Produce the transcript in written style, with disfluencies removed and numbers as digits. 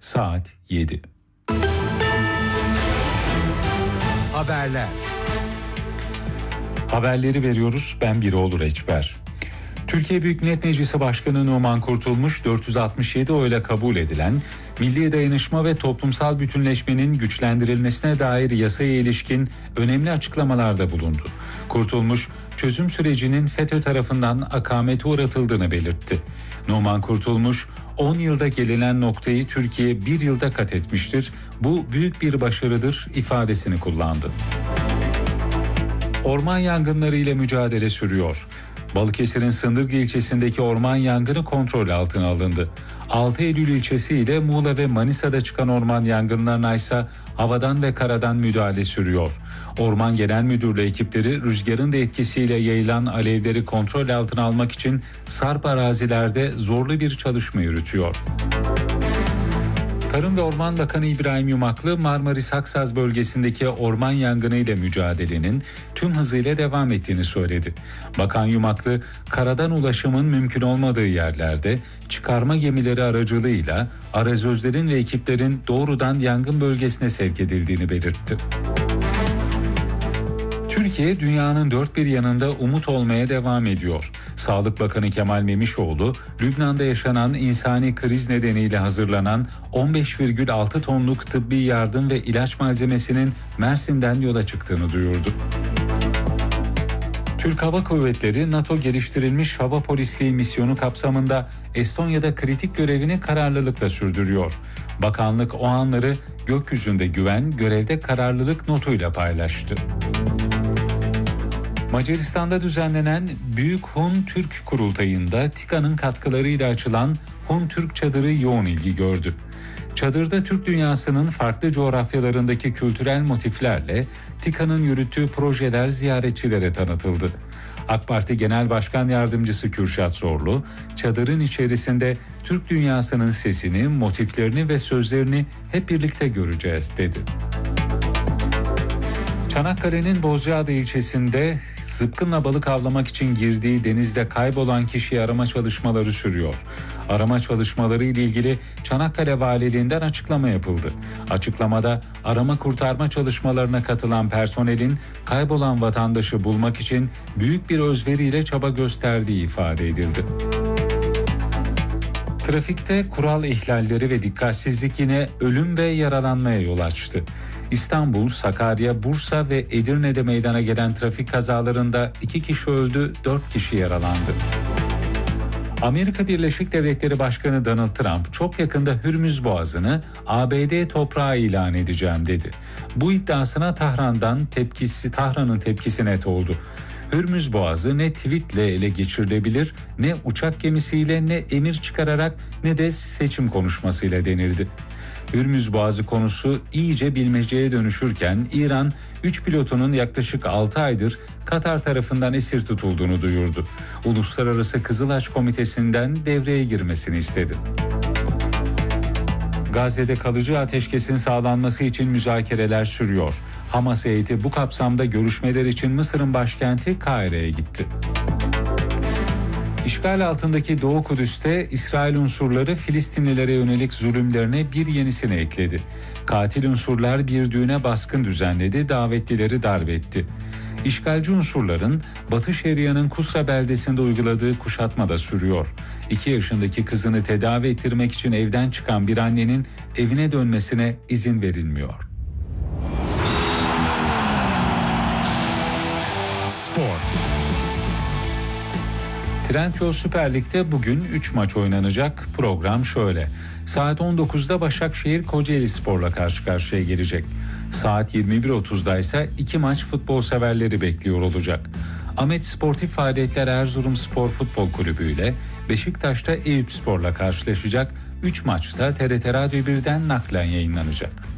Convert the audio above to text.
saat 7. Haberleri veriyoruz. Ben Biroğlu Reçber. Türkiye Büyük Millet Meclisi Başkanı Numan Kurtulmuş 467 oyla kabul edilen milli dayanışma ve toplumsal bütünleşmenin güçlendirilmesine dair yasaya ilişkin önemli açıklamalarda bulundu. Kurtulmuş, çözüm sürecinin FETÖ tarafından akamete uğratıldığını belirtti. Numan Kurtulmuş, 10 yılda gelinen noktayı Türkiye 1 yılda kat etmiştir. Bu büyük bir başarıdır ifadesini kullandı. Orman yangınları ile mücadele sürüyor. Balıkesir'in Sındırgı ilçesindeki orman yangını kontrol altına alındı. 6 Eylül ilçesi ile Muğla ve Manisa'da çıkan orman yangınlarına ise havadan ve karadan müdahale sürüyor. Orman Genel Müdürlüğü ekipleri rüzgarın da etkisiyle yayılan alevleri kontrol altına almak için sarp arazilerde zorlu bir çalışma yürütüyor. Tarım ve Orman Bakanı İbrahim Yumaklı, Marmaris-Haksaz bölgesindeki orman yangını ile mücadelenin tüm hızıyla devam ettiğini söyledi. Bakan Yumaklı, karadan ulaşımın mümkün olmadığı yerlerde çıkarma gemileri aracılığıyla arazözlerin ve ekiplerin doğrudan yangın bölgesine sevk edildiğini belirtti. Türkiye, dünyanın dört bir yanında umut olmaya devam ediyor. Sağlık Bakanı Kemal Memişoğlu, Lübnan'da yaşanan insani kriz nedeniyle hazırlanan 15,6 tonluk tıbbi yardım ve ilaç malzemesinin Mersin'den yola çıktığını duyurdu. Türk Hava Kuvvetleri, NATO geliştirilmiş hava polisliği misyonu kapsamında Estonya'da kritik görevini kararlılıkla sürdürüyor. Bakanlık o anları gökyüzünde güven, görevde kararlılık notuyla paylaştı. Macaristan'da düzenlenen Büyük Hun Türk Kurultayı'nda TİKA'nın katkılarıyla açılan Hun Türk Çadırı yoğun ilgi gördü. Çadırda Türk dünyasının farklı coğrafyalarındaki kültürel motiflerle TİKA'nın yürüttüğü projeler ziyaretçilere tanıtıldı. AK Parti Genel Başkan Yardımcısı Kürşat Zorlu, çadırın içerisinde Türk dünyasının sesini, motiflerini ve sözlerini hep birlikte göreceğiz dedi. Çanakkale'nin Bozcaada ilçesinde zıpkınla balık avlamak için girdiği denizde kaybolan kişiyi arama çalışmaları sürüyor. Arama çalışmaları ile ilgili Çanakkale Valiliğinden açıklama yapıldı. Açıklamada arama kurtarma çalışmalarına katılan personelin kaybolan vatandaşı bulmak için büyük bir özveriyle çaba gösterdiği ifade edildi. Trafikte kural ihlalleri ve dikkatsizlik yine ölüm ve yaralanmaya yol açtı. İstanbul, Sakarya, Bursa ve Edirne'de meydana gelen trafik kazalarında 2 kişi öldü, 4 kişi yaralandı. Amerika Birleşik Devletleri Başkanı Donald Trump çok yakında Hürmüz Boğazı'nı ABD toprağı ilan edeceğim dedi. Bu iddiasına Tahran'ın tepkisi net oldu. Hürmüz Boğazı ne tweetle ele geçirilebilir, ne uçak gemisiyle, ne emir çıkararak, ne de seçim konuşmasıyla denildi. Hürmüz Boğazı konusu iyice bilmeceye dönüşürken İran 3 pilotunun yaklaşık 6 aydır Katar tarafından esir tutulduğunu duyurdu. Uluslararası Kızılaç Komitesi'nden devreye girmesini istedi. Gazze'de kalıcı ateşkesin sağlanması için müzakereler sürüyor. Hamas heyeti bu kapsamda görüşmeler için Mısır'ın başkenti Kahire'ye gitti. İşgal altındaki Doğu Kudüs'te İsrail unsurları Filistinlilere yönelik zulümlerine bir yenisini ekledi. Katil unsurlar bir düğüne baskın düzenledi, davetlileri darp etti. İşgalci unsurların Batı Şeria'nın Kusra beldesinde uyguladığı kuşatma da sürüyor. 2 yaşındaki kızını tedavi ettirmek için evden çıkan bir annenin evine dönmesine izin verilmiyor. Spor. Trendyol Süper Lig'de bugün 3 maç oynanacak. Program şöyle. Saat 19'da Başakşehir Kocaelispor'la karşı karşıya gelecek. Saat 21.30'da ise 2 maç futbol severleri bekliyor olacak. Ahmet Sportif Faaliyetler Erzurumspor Futbol Kulübü ile Beşiktaş'ta Eyüpspor'la karşılaşacak. 3 maçta TRT Radyo 1'den naklen yayınlanacak.